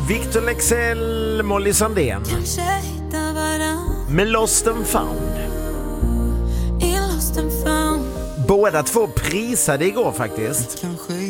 Victor Leksell, Molly Sandén med Lost and Found. Båda två prisade igår faktiskt.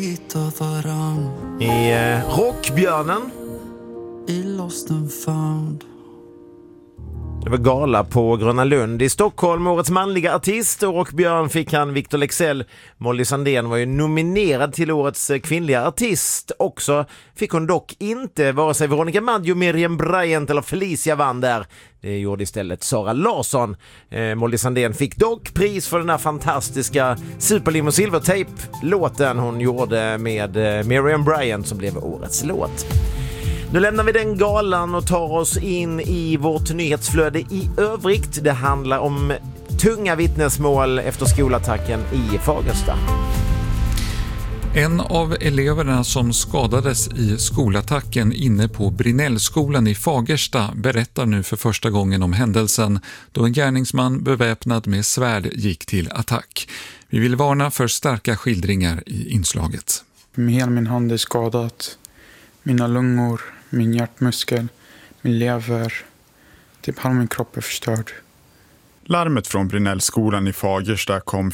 I Rockbjörnen. I Lost and Found. Det var gala på Gröna Lund i Stockholm, årets manliga artist, och Rockbjörn fick han Victor Leksell. Molly Sandén var ju nominerad till årets kvinnliga artist. Också fick hon dock inte vare sig Veronica Maggio, Miriam Bryant eller Felicia vann där. Det gjorde istället Sara Larsson. Molly Sandén fick dock pris för den här fantastiska Superlimo Silvertape-låten hon gjorde med Miriam Bryant som blev årets låt. Nu lämnar vi den galan och tar oss in i vårt nyhetsflöde i övrigt. Det handlar om tunga vittnesmål efter skolattacken i Fagersta. En av eleverna som skadades i skolattacken inne på Brinnellskolan i Fagersta berättar nu för första gången om händelsen då en gärningsman beväpnad med svärd gick till attack. Vi vill varna för starka skildringar i inslaget. Hela min hand är skadat. Mina lungor, min hjärtmuskel, min lever, typ halva min kropp är förstörd. Larmet från Brinnellskolan i Fagersta kom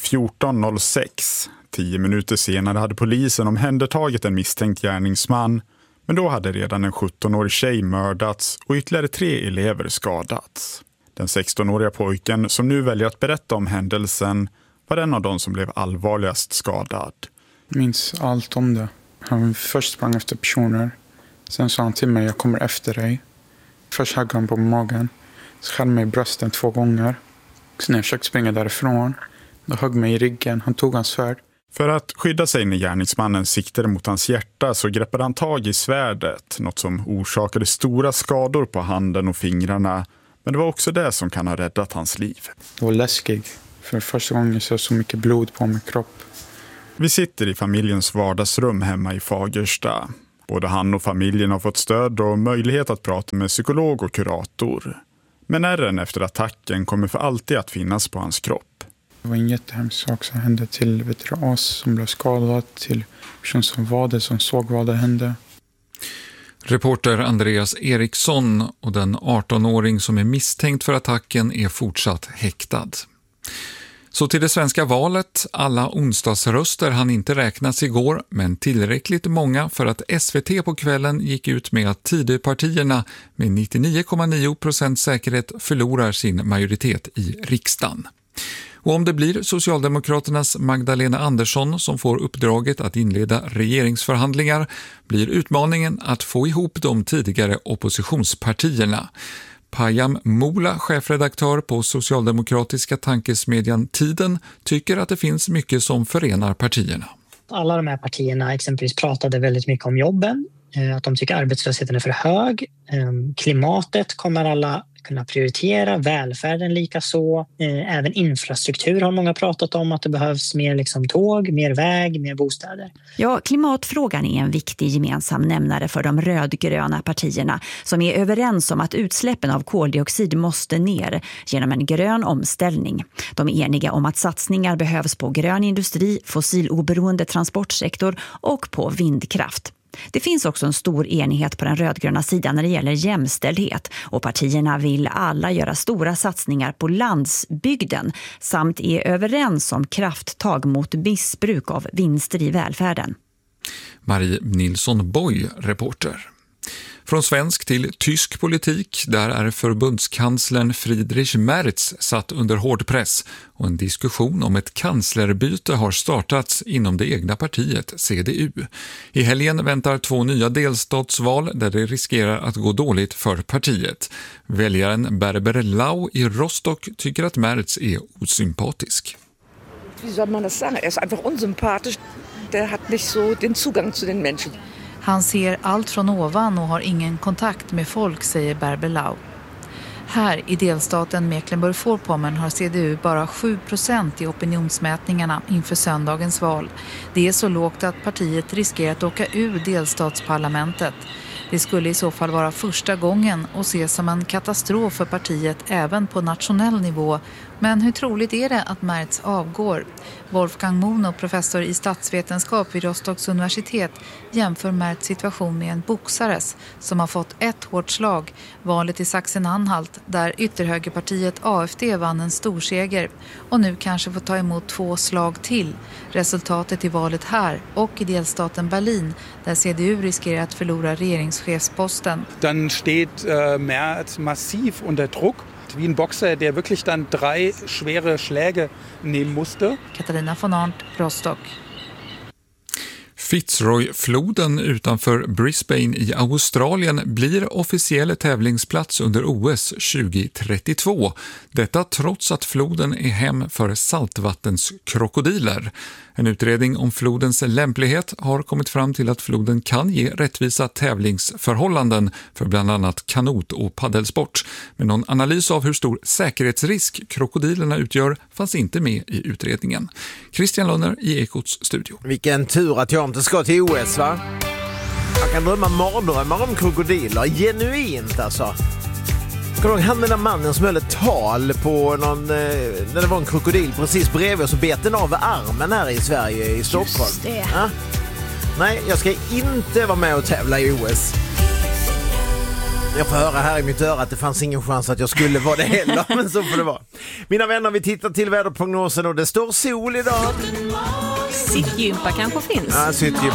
14.06. 10 minuter senare hade polisen omhändertagit en misstänkt gärningsman, men då hade redan en 17-årig tjej mördats och ytterligare 3 elever skadats. Den 16-åriga pojken som nu väljer att berätta om händelsen var en av de som blev allvarligast skadad. Jag minns allt om det. Han först sprang efter personer. Sen sa han till mig, jag kommer efter dig. Först högg han på magen. Så skär mig i brösten 2 gånger. Så när jag försökte springa därifrån, då högg mig i ryggen. Han tog hans svärd. För att skydda sig när gärningsmannen siktade mot hans hjärta så greppade han tag i svärdet. Något som orsakade stora skador på handen och fingrarna. Men det var också det som kan ha räddat hans liv. Det var läskigt. För första gången så mycket blod på min kropp. Vi sitter i familjens vardagsrum hemma i Fagersta. Både han och familjen har fått stöd och möjlighet att prata med psykolog och kurator. Men ärren efter attacken kommer för alltid att finnas på hans kropp. Det var en jättehemsk sak som hände till oss som blev skadad, till person som var det, som såg vad det hände. Reporter Andreas Eriksson och den 18-åring som är misstänkt för attacken är fortsatt häktad. Så till det svenska valet. Alla onsdagsröster hann inte räknas igår, men tillräckligt många för att SVT på kvällen gick ut med att Tidöpartierna med 99,9% säkerhet förlorar sin majoritet i riksdagen. Och om det blir Socialdemokraternas Magdalena Andersson som får uppdraget att inleda regeringsförhandlingar blir utmaningen att få ihop de tidigare oppositionspartierna. Payam Mola, chefredaktör på socialdemokratiska tankesmedjan Tiden, tycker att det finns mycket som förenar partierna. Alla de här partierna exempelvis pratade väldigt mycket om jobben, att de tycker arbetslösheten är för hög. Klimatet kommer alla kunna prioritera, välfärden lika så. Även infrastruktur har många pratat om, att det behövs mer tåg, mer väg, mer bostäder. Ja, klimatfrågan är en viktig gemensam nämnare för de rödgröna partierna som är överens om att utsläppen av koldioxid måste ner genom en grön omställning. De är eniga om att satsningar behövs på grön industri, fossiloberoende transportsektor och på vindkraft. Det finns också en stor enighet på den rödgröna sidan när det gäller jämställdhet och partierna vill alla göra stora satsningar på landsbygden samt är överens om krafttag mot missbruk av vinster i välfärden. Marie Nilsson Boy, reporter. Från svensk till tysk politik, där är förbundskanslern Friedrich Merz satt under hård press och en diskussion om ett kanslerbyte har startats inom det egna partiet, CDU. I helgen väntar 2 nya delstatsval där det riskerar att gå dåligt för partiet. Väljaren Berber Lau i Rostock tycker att Merz är osympatisk. Wie soll man das sagen? Er einfach unsympathisch. Der hat nicht so den Zugang zu den Menschen. Han ser allt från ovan och har ingen kontakt med folk, säger Berber Lau. Här i delstaten Mecklenburg-Vorpommern har CDU bara 7% i opinionsmätningarna inför söndagens val. Det är så lågt att partiet riskerar att åka ur delstatsparlamentet. Det skulle i så fall vara första gången och ses som en katastrof för partiet även på nationell nivå Men hur troligt är det att Merz avgår? Wolfgang Mono, professor i statsvetenskap vid Rostocks universitet, jämför Merz situation med en boxares som har fått ett hårt slag, valet i Sachsen-Anhalt, där ytterhögerpartiet AfD vann en storseger och nu kanske får ta emot 2 slag till. Resultatet i valet här och i delstaten Berlin, där CDU riskerar att förlora regeringschefsposten. Dann steht Merz massiv under Druck. Wie ein Boxer, der wirklich dann 3 schwere Schläge nehmen musste. Katarina von Arndt, Rostock. Fitzroy-floden utanför Brisbane i Australien blir officiell tävlingsplats under OS 2032. Detta trots att floden är hem för saltvattenskkrokodiler. En utredning om flodens lämplighet har kommit fram till att floden kan ge rättvisa tävlingsförhållanden för bland annat kanot- och paddelsport. Men någon analys av hur stor säkerhetsrisk krokodilerna utgör fanns inte med i utredningen. Christian Lönner i Ekots studio. Vilken tur att jag inte ska till OS, va? Jag kan drömma mardrömmar om krokodiler. Genuint alltså. Kommer du ihåg han den där mannen som höll ett tal på någon, när det var en krokodil precis bredvid och så bet den av armen här i Sverige, i Stockholm. Just det. Ja? Nej, jag ska inte vara med och tävla i OS. Jag får höra här i mitt öra att det fanns ingen chans att jag skulle vara det heller, men så får det vara. Mina vänner, vi tittar till väderprognosen och det står sol idag. Sittgympa kanske finns. Ja, sittgympa